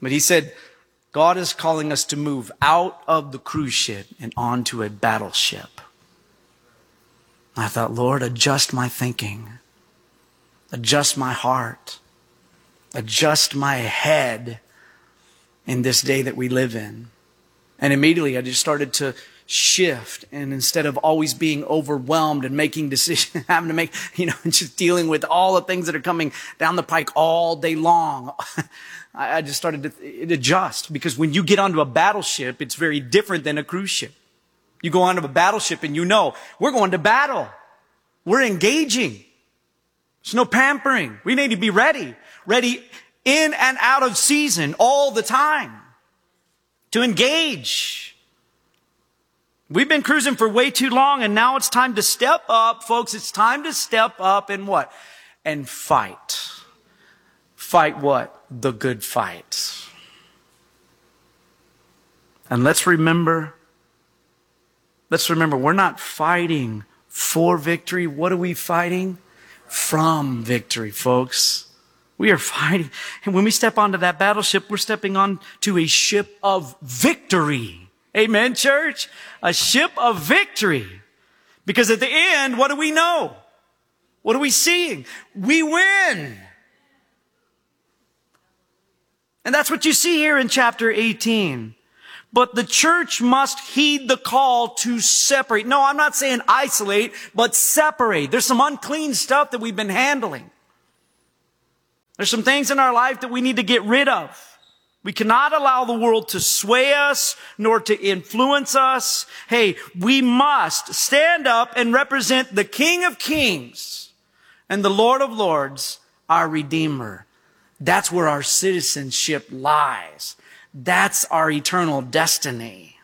But he said, God is calling us to move out of the cruise ship and onto a battleship. I thought, Lord, adjust my thinking. Adjust my heart. Adjust my head in this day that we live in. And immediately I just started to shift. And instead of always being overwhelmed and making decisions, having to make, just dealing with all the things that are coming down the pike all day long, I just started to adjust. Because when you get onto a battleship, it's very different than a cruise ship. You go onto a battleship and we're going to battle. We're engaging. There's no pampering. We need to be ready. Ready in and out of season all the time to engage. We've been cruising for way too long, and now it's time to step up, folks. It's time to step up and what? And fight. Fight what? The good fight. And let's remember, we're not fighting for victory. What are we fighting? From victory, folks. We are fighting. And when we step onto that battleship, we're stepping onto a ship of victory. Amen, church? A ship of victory. Because at the end, what do we know? What are we seeing? We win. And that's what you see here in chapter 18. But the church must heed the call to separate. No, I'm not saying isolate, but separate. There's some unclean stuff that we've been handling. There's some things in our life that we need to get rid of. We cannot allow the world to sway us, nor to influence us. Hey, we must stand up and represent the King of Kings and the Lord of Lords, our Redeemer. That's where our citizenship lies. That's our eternal destiny.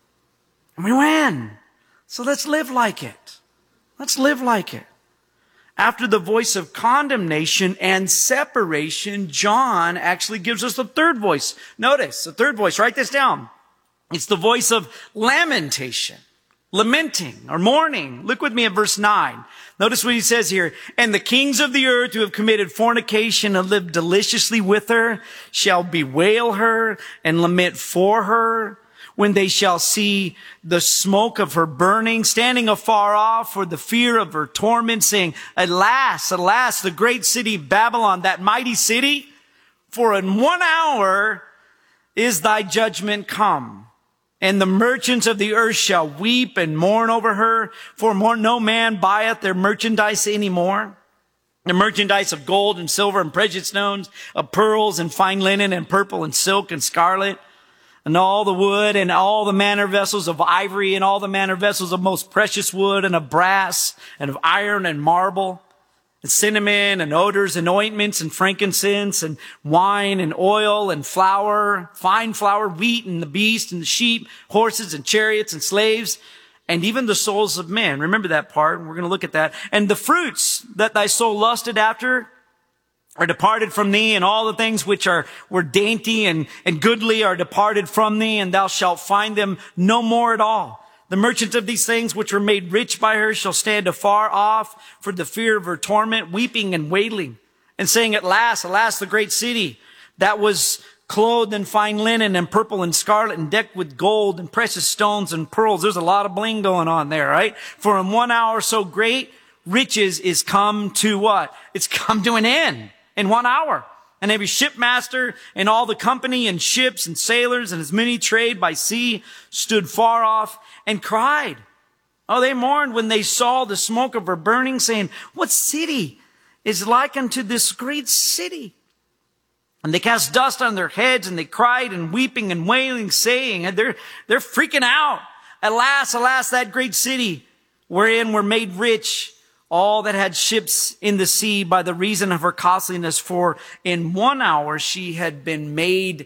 And we win. So let's live like it. Let's live like it. After the voice of condemnation and separation, John actually gives us the third voice. Notice, the third voice, write this down. It's the voice of lamentation, lamenting or mourning. Look with me at verse 9. Notice what he says here. And the kings of the earth who have committed fornication and lived deliciously with her shall bewail her and lament for her when they shall see the smoke of her burning, standing afar off for the fear of her torment, saying, Alas, alas, the great city Babylon, that mighty city, for in 1 hour is thy judgment come. And the merchants of the earth shall weep and mourn over her, for no man buyeth their merchandise any more. The merchandise of gold and silver and precious stones, of pearls and fine linen and purple and silk and scarlet, and all the wood and all the manner vessels of ivory and all the manner vessels of most precious wood and of brass and of iron and marble, and cinnamon and odors and ointments and frankincense and wine and oil and flour, fine flour, wheat and the beast and the sheep, horses and chariots and slaves, and even the souls of men. Remember that part, and we're going to look at that. And the fruits that thy soul lusted after are departed from thee, and all the things which were dainty and goodly are departed from thee, and thou shalt find them no more at all. The merchants of these things which were made rich by her shall stand afar off for the fear of her torment, weeping and wailing, and saying, Alas, alas, the great city that was clothed in fine linen and purple and scarlet and decked with gold and precious stones and pearls. There's a lot of bling going on there, right? For in 1 hour so great riches is come to what? It's come to an end in 1 hour. And every shipmaster and all the company and ships and sailors and as many trade by sea stood far off and cried. Oh, they mourned when they saw the smoke of her burning, saying, What city is like unto this great city? And they cast dust on their heads, and they cried and weeping and wailing, saying, and they're freaking out. Alas, alas, that great city wherein were made rich all that had ships in the sea by the reason of her costliness, for in 1 hour she had been made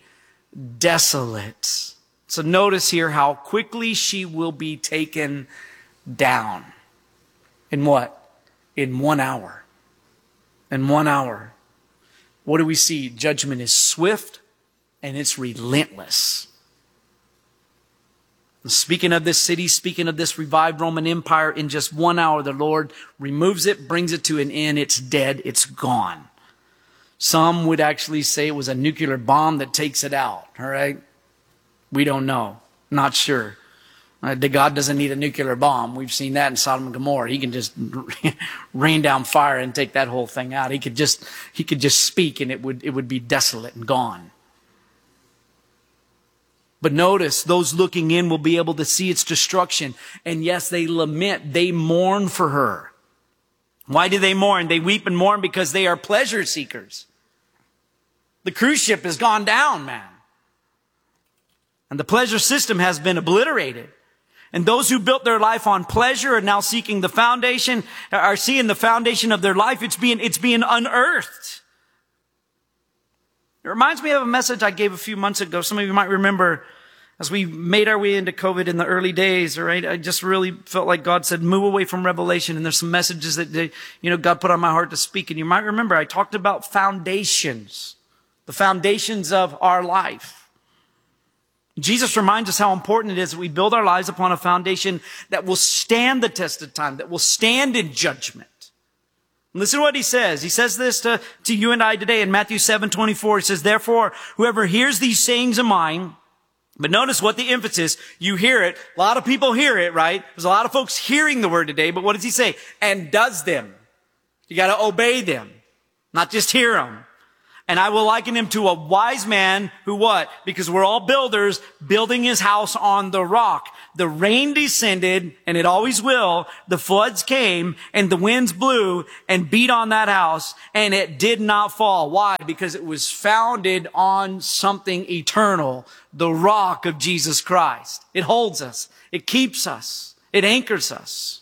desolate. So notice here how quickly she will be taken down. In what? In 1 hour. In 1 hour. What do we see? Judgment is swift and it's relentless. Speaking of this city, speaking of this revived Roman Empire, in just 1 hour, the Lord removes it, brings it to an end. It's dead. It's gone. Some would actually say it was a nuclear bomb that takes it out, all right? We don't know. Not sure. God doesn't need a nuclear bomb. We've seen that in Sodom and Gomorrah. He can just rain down fire and take that whole thing out. He could just speak and it would be desolate and gone. But notice, those looking in will be able to see its destruction. And yes, they lament, they mourn for her. Why do they mourn? They weep and mourn because they are pleasure seekers. The cruise ship has gone down, man. And the pleasure system has been obliterated. And those who built their life on pleasure are now seeking the foundation, are seeing the foundation of their life. It's being unearthed. It reminds me of a message I gave a few months ago. Some of you might remember as we made our way into COVID in the early days, right? I just really felt like God said, move away from Revelation. And there's some messages that God put on my heart to speak. And you might remember I talked about foundations, the foundations of our life. Jesus reminds us how important it is that we build our lives upon a foundation that will stand the test of time, that will stand in judgment. Listen to what he says. He says this to you and I today in Matthew 7:24. He says, therefore, whoever hears these sayings of mine, but notice what the emphasis, you hear it. A lot of people hear it, right? There's a lot of folks hearing the word today, but what does he say? And does them. You got to obey them, not just hear them. And I will liken him to a wise man who what? Because we're all builders, building his house on the rock. The rain descended, and it always will. The floods came, and the winds blew and beat on that house, and it did not fall. Why? Because it was founded on something eternal, the rock of Jesus Christ. It holds us. It keeps us. It anchors us.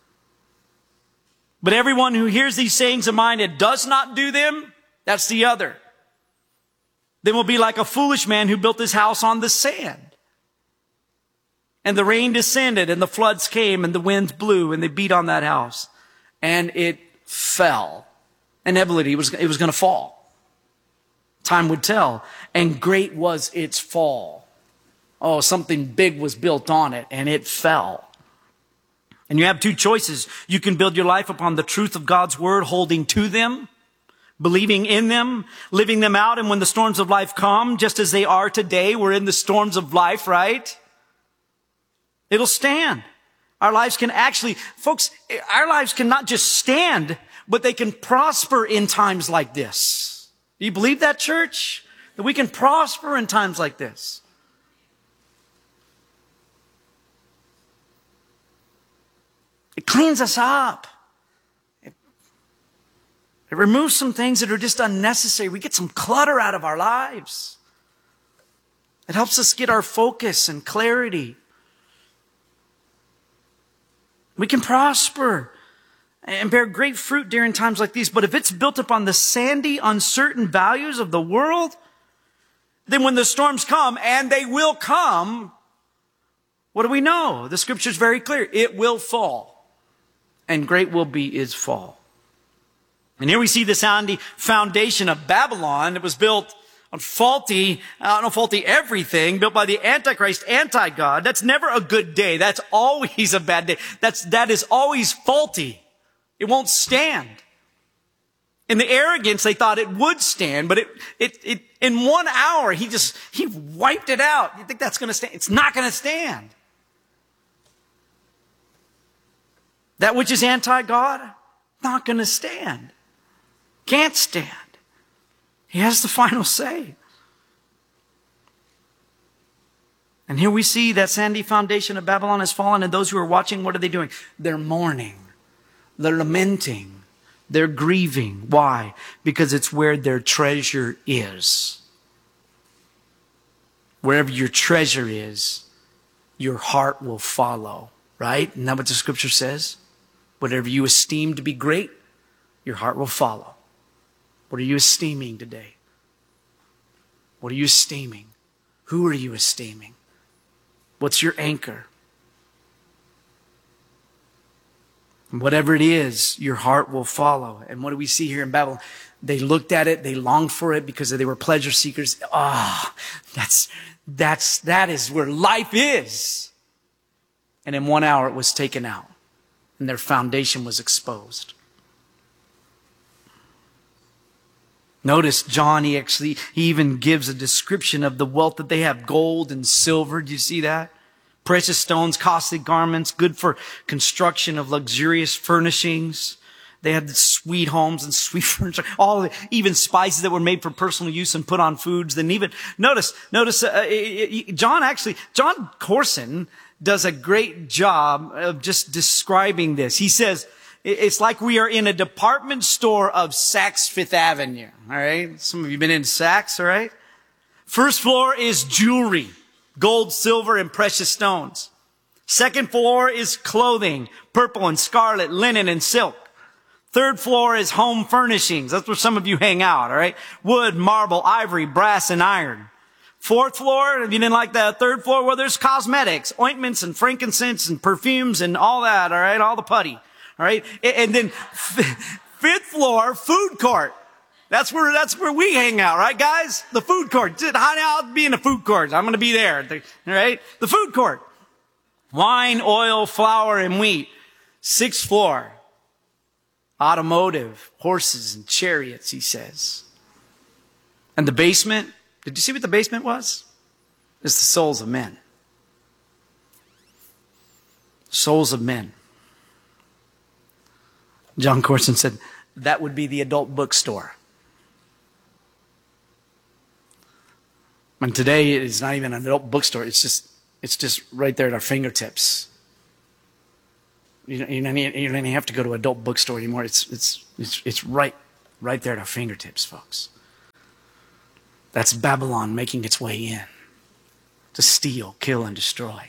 But everyone who hears these sayings of mine and does not do them, that's the other. Then will be like a foolish man who built his house on the sand. And the rain descended, and the floods came, and the winds blew, and they beat on that house. And it fell. Inevitably, it was going to fall. Time would tell. And great was its fall. Oh, something big was built on it, and it fell. And you have two choices. You can build your life upon the truth of God's word, holding to them, believing in them, living them out. And when the storms of life come, just as they are today, we're in the storms of life, right? It'll stand. Our lives can actually, folks, our lives can not just stand, but they can prosper in times like this. Do you believe that, church? That we can prosper in times like this? It cleans us up. It removes some things that are just unnecessary. We get some clutter out of our lives. It helps us get our focus and clarity. We can prosper and bear great fruit during times like these. But if it's built upon the sandy, uncertain values of the world, then when the storms come, and they will come, what do we know? The scripture is very clear. It will fall, and great will be its fall. And here we see the sandy foundation of Babylon. It was built on faulty everything, built by the Antichrist, anti-God. That's never a good day. That's always a bad day. That is always faulty. It won't stand. In the arrogance, they thought it would stand, but it in 1 hour, he wiped it out. You think that's going to stand? It's not going to stand. That which is anti-God, not going to stand. Can't stand. He has the final say. And here we see that sandy foundation of Babylon has fallen, and those who are watching, what are they doing? They're mourning. They're lamenting. They're grieving. Why? Because it's where their treasure is. Wherever your treasure is, your heart will follow. Right? Isn't that what the scripture says? Whatever you esteem to be great, your heart will follow. What are you esteeming today? What are you esteeming? Who are you esteeming? What's your anchor? And whatever it is, your heart will follow. And what do we see here in Babylon? They looked at it, they longed for it because they were pleasure seekers. That is where life is. And in 1 hour it was taken out, and their foundation was exposed. Notice John, he even gives a description of the wealth that they have. Gold and silver. Do you see that? Precious stones, costly garments, good for construction of luxurious furnishings. They had sweet homes and sweet furniture, even spices that were made for personal use and put on foods. Then even, notice, John Corson does a great job of just describing this. He says, it's like we are in a department store of Saks Fifth Avenue. All right. Some of you have been in Saks. All right. First floor is jewelry, gold, silver, and precious stones. Second floor is clothing, purple and scarlet, linen and silk. Third floor is home furnishings. That's where some of you hang out. All right. Wood, marble, ivory, brass, and iron. Fourth floor, if you didn't like that, third floor, well, there's cosmetics, ointments and frankincense and perfumes and all that. All right. All the putty. All right. And then fifth floor, food court. That's where we hang out, right, guys? The food court. I'll be in the food court. I'm going to be there. All right. The food court. Wine, oil, flour, and wheat. Sixth floor. Automotive, horses and chariots, he says. And the basement. Did you see what the basement was? It's the souls of men. Souls of men. John Corson said that would be the adult bookstore. And today it's not even an adult bookstore. It's just right there at our fingertips. You don't even have to go to an adult bookstore anymore. It's right there at our fingertips, folks. That's Babylon making its way in to steal, kill, and destroy.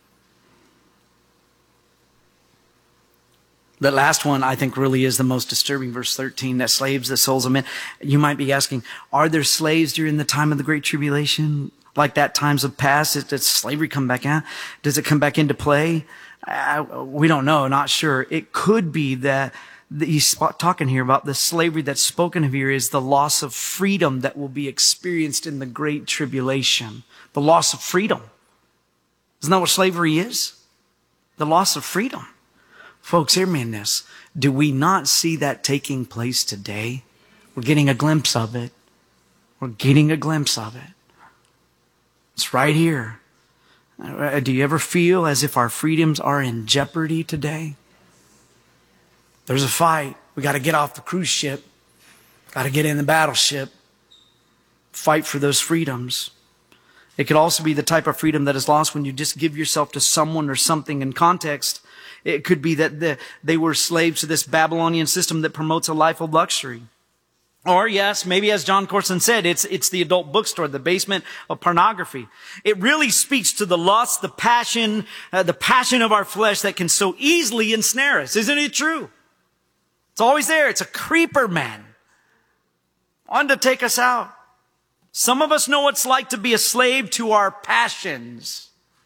The last one, I think, really is the most disturbing. Verse 13, that slaves the souls of men. You might be asking, are there slaves during the time of the Great Tribulation? Like that times of past? Does slavery come back out? Does it come back into play? We don't know, not sure. It could be that he's talking here about the slavery that's spoken of here is the loss of freedom that will be experienced in the Great Tribulation. The loss of freedom. Isn't that what slavery is? The loss of freedom. Folks, hear me in this. Do we not see that taking place today? We're getting a glimpse of it. We're getting a glimpse of it. It's right here. Do you ever feel as if our freedoms are in jeopardy today? There's a fight. We got to get off the cruise ship. Got to get in the battleship. Fight for those freedoms. It could also be the type of freedom that is lost when you just give yourself to someone or something in context. It could be that they were slaves to this Babylonian system that promotes a life of luxury. Or yes, maybe as John Corson said, it's the adult bookstore, the basement of pornography. It really speaks to the lust, the passion of our flesh that can so easily ensnare us. Isn't it true? It's always there. It's a creeper, man. On to take us out. Some of us know what it's like to be a slave to our passions.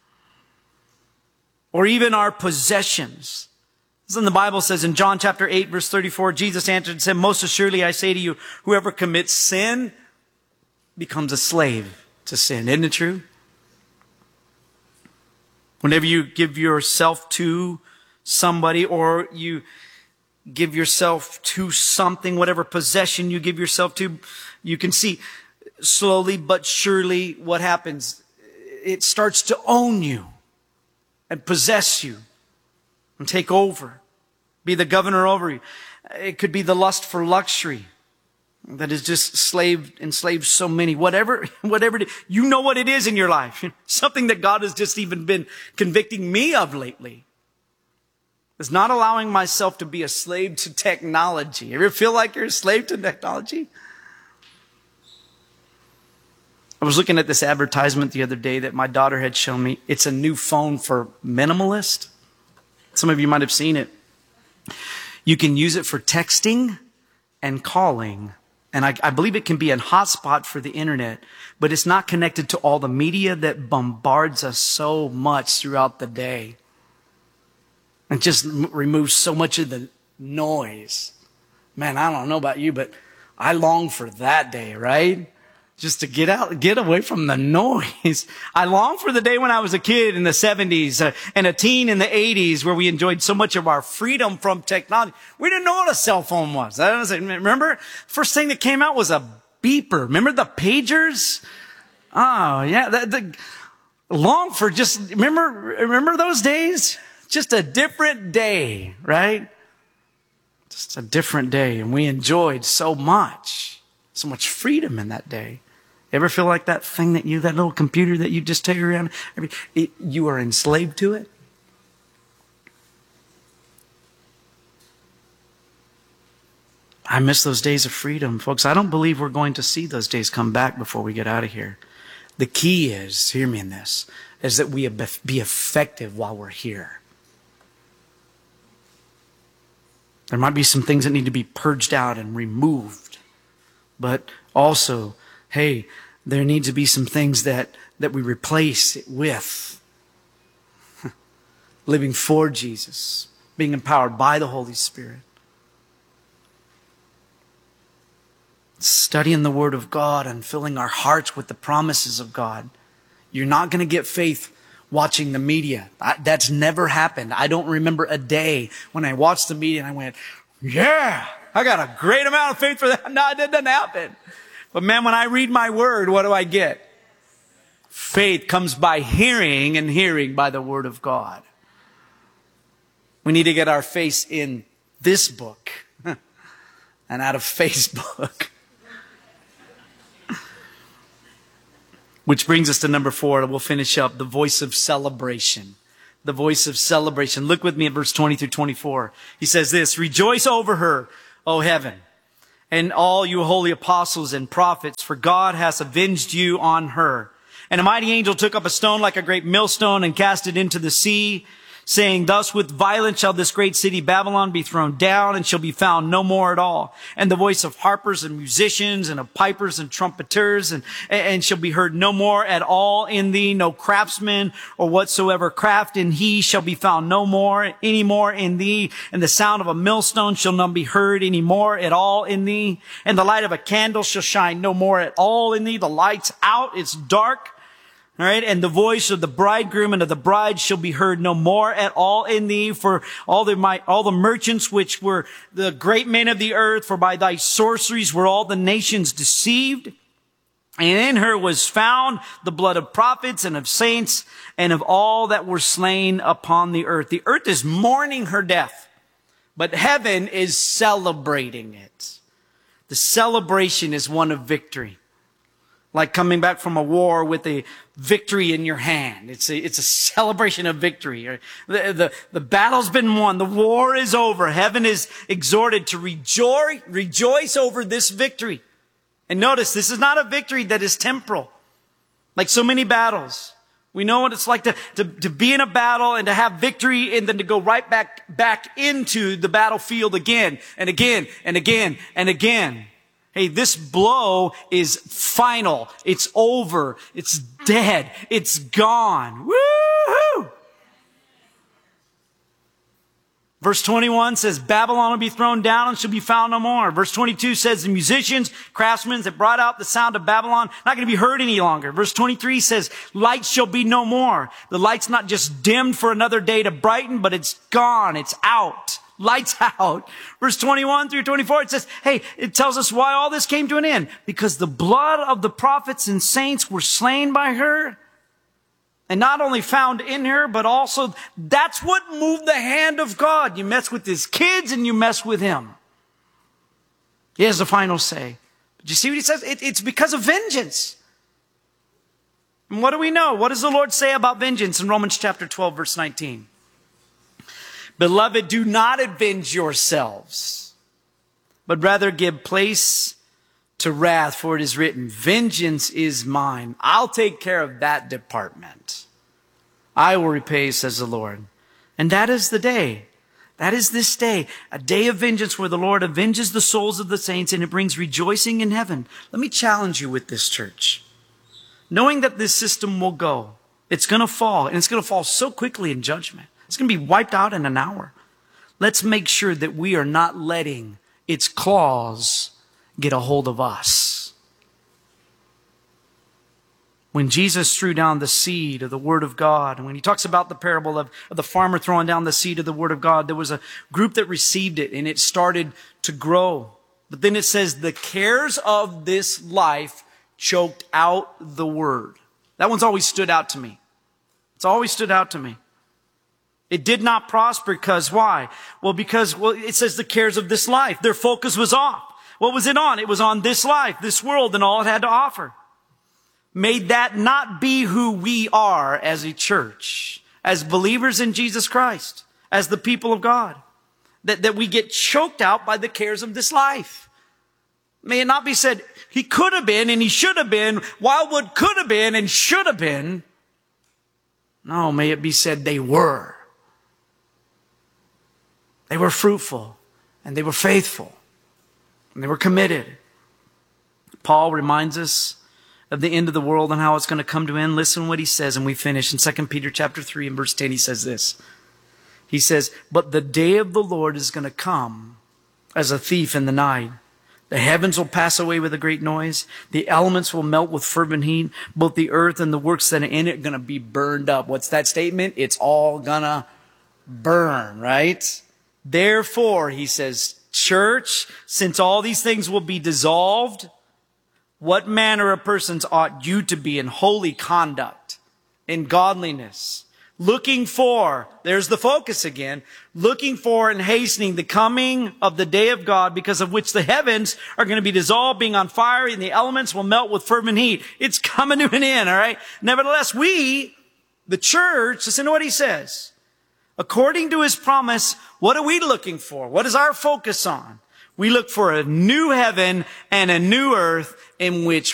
Or even our possessions. Then the Bible says in John chapter 8, verse 34, Jesus answered and said, most assuredly I say to you, whoever commits sin becomes a slave to sin. Isn't it true? Whenever you give yourself to somebody or you give yourself to something, whatever possession you give yourself to, you can see slowly but surely what happens. It starts to own you and possess you and take over, be the governor over you. It could be the lust for luxury that has just enslaved so many. Whatever you know what it is in your life. Something that God has just even been convicting me of lately is not allowing myself to be a slave to technology. Ever feel like you're a slave to technology? I was looking at this advertisement the other day that my daughter had shown me. It's a new phone for minimalist. Some of you might have seen it. You can use it for texting and calling. And I believe it can be a hotspot for the internet, but it's not connected to all the media that bombards us so much throughout the day. And just removes so much of the noise. Man, I don't know about you, but I long for that day, right? just to get out, get away from the noise. I long for the day when I was a kid in the 70s and a teen in the 80s where we enjoyed so much of our freedom from technology. We didn't know what a cell phone was. Remember, first thing that came out was a beeper. Remember the pagers? Oh, yeah. Long for just, remember those days? Just a different day, right? Just a different day. And we enjoyed so much freedom in that day. Ever feel like that thing that little computer that you just take around, you are enslaved to it? I miss those days of freedom, folks. I don't believe we're going to see those days come back before we get out of here. The key is, hear me in this, is that we be effective while we're here. There might be some things that need to be purged out and removed. But also, hey, there needs to be some things that we replace it with. Living for Jesus. Being empowered by the Holy Spirit. Studying the Word of God and filling our hearts with the promises of God. You're not going to get faith watching the media. That's never happened. I don't remember a day when I watched the media and I went, yeah, I got a great amount of faith for that. No, it doesn't happen. But man, when I read my Word, what do I get? Faith comes by hearing, and hearing by the Word of God. We need to get our face in this book and out of Facebook. Which brings us to number 4, and we'll finish up, the voice of celebration. The voice of celebration. Look with me at verse 20 through 24. He says this, rejoice over her, O heaven, and all you holy apostles and prophets, for God has avenged you on her. And a mighty angel took up a stone like a great millstone and cast it into the sea, saying, thus with violence shall this great city Babylon be thrown down, and shall be found no more at all. And the voice of harpers and musicians and of pipers and trumpeters and shall be heard no more at all in thee. No craftsman or whatsoever craft in he shall be found no more any more in thee. And the sound of a millstone shall none be heard any more at all in thee. And the light of a candle shall shine no more at all in thee. The light's out, it's dark. All right, and the voice of the bridegroom and of the bride shall be heard no more at all in thee, for all the merchants which were the great men of the earth, for by thy sorceries were all the nations deceived. And in her was found the blood of prophets and of saints and of all that were slain upon the earth. The earth is mourning her death, but heaven is celebrating it. The celebration is one of victory. Like coming back from a war with a victory in your hand. It's a celebration of victory. The battle's been won. The war is over. Heaven is exhorted to rejoice over this victory. And notice, this is not a victory that is temporal. Like so many battles. We know what it's like to be in a battle and to have victory and then to go right back into the battlefield again and again and again and again. Hey, this blow is final. It's over. It's dead. It's gone. Woo-hoo! Verse 21 says, Babylon will be thrown down and shall be found no more. Verse 22 says, the musicians, craftsmen that brought out the sound of Babylon, not going to be heard any longer. Verse 23 says, light shall be no more. The light's not just dimmed for another day to brighten, but it's gone. It's out. Lights out. Verse 21 through 24, it says, hey, it tells us why all this came to an end. Because the blood of the prophets and saints were slain by her. And not only found in her, but also that's what moved the hand of God. You mess with his kids and you mess with him. He has the final say. But you see what he says? It's because of vengeance. And what do we know? What does the Lord say about vengeance in Romans chapter 12, verse 19? Beloved, do not avenge yourselves, but rather give place to wrath, for it is written, vengeance is mine. I'll take care of that department. I will repay, says the Lord. And that is the day. That is this day, a day of vengeance where the Lord avenges the souls of the saints and it brings rejoicing in heaven. Let me challenge you with this, church. Knowing that this system will go, it's going to fall, and it's going to fall so quickly in judgment. It's going to be wiped out in an hour. Let's make sure that we are not letting its claws get a hold of us. When Jesus threw down the seed of the Word of God, and when he talks about the parable of the farmer throwing down the seed of the Word of God, there was a group that received it and it started to grow. But then it says the cares of this life choked out the Word. That one's always stood out to me. It's always stood out to me. It did not prosper because why? Because it says the cares of this life. Their focus was off. What was it on? It was on this life, this world, and all it had to offer. May that not be who we are as a church, as believers in Jesus Christ, as the people of God. That we get choked out by the cares of this life. May it not be said, he could have been and he should have been, Wildwood could have been and should have been. No, may it be said they were. They were fruitful and they were faithful and they were committed. Paul reminds us of the end of the world and how it's going to come to an end. Listen to what he says, and we finish in 2 Peter chapter 3 and verse 10. He says this. He says, but the day of the Lord is going to come as a thief in the night. The heavens will pass away with a great noise. The elements will melt with fervent heat. Both the earth and the works that are in it are going to be burned up. What's that statement? It's all going to burn, right? Therefore, he says, church, since all these things will be dissolved, what manner of persons ought you to be in holy conduct, in godliness, looking for, there's the focus again, looking for and hastening the coming of the day of God, because of which the heavens are going to be dissolved, being on fire, and the elements will melt with fervent heat. It's coming to an end, all right? Nevertheless, we, the church, listen to what he says. According to his promise, what are we looking for? What is our focus on? We look for a new heaven and a new earth in which